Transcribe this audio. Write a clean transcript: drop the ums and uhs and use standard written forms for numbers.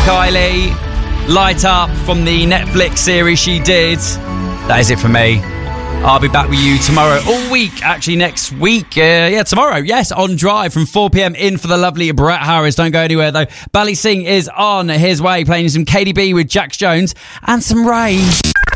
Kylie. Light Up from the Netflix series she did. That is it for me. I'll be back with you tomorrow, all week, actually next week. Tomorrow, yes, on Drive from 4pm in for the lovely Brett Harris. Don't go anywhere though. Bally Singh is on his way, playing some KDB with Jax Jones and some Ray.